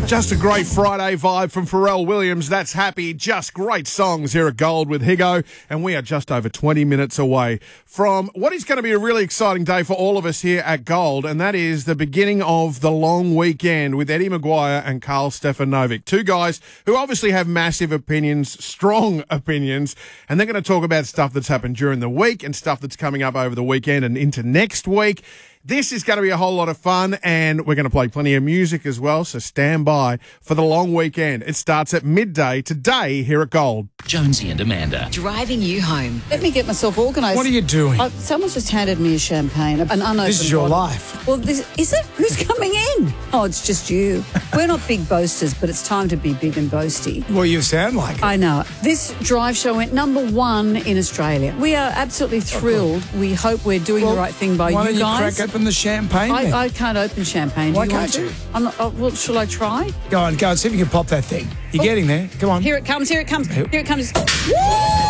Just a great Friday vibe from Pharrell Williams. That's Happy. Just great songs here at Gold with Higo. And we are just over 20 minutes away from what is going to be a really exciting day for all of us here at Gold. And that is the beginning of the long weekend with Eddie Maguire and Carl Stefanovic. Two guys who obviously have massive opinions, strong opinions. And they're going to talk about stuff that's happened during the week and stuff that's coming up over the weekend and into next week. This is going to be a whole lot of fun, and we're going to play plenty of music as well, so stand by for the long weekend. It starts at midday today here at Gold. Jonesy and Amanda. Driving you home. Let me get myself organised. What are you doing? Someone's just handed me a champagne, an unopened This is your bottle. life. Well, is it? Who's coming in? Oh, it's just you. We're not big boasters, but it's time to be big and boasty. Well, you sound like it. I know. This drive show went #1 in Australia. We are absolutely thrilled. We hope we're doing the right thing by Why you don't guys. you crack open the champagne then? I can't open champagne. Why Do you want can't to? you? I'm not, well, shall I try? Go on, see if you can pop that thing. You're getting there. Come on. Here it comes. Here it comes. Here it comes.